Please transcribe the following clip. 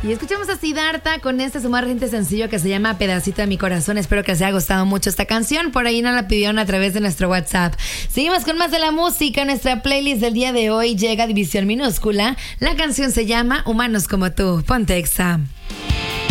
Y escuchamos a Siddhartha con este su más reciente sencillo que se llama Pedacito de mi corazón. Espero que les haya gustado mucho esta canción. Por ahí nos la pidieron a través de nuestro WhatsApp. Seguimos con más de la música. Nuestra playlist del día de hoy llega a División Minúscula. La canción se llama Humanos como tú. Ponte Exa.